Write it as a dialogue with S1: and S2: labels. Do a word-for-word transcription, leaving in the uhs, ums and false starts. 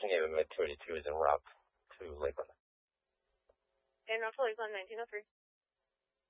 S1: Navy mid two eighty-two is en route to Lakeland.
S2: En route to Lakeland, nineteen oh three.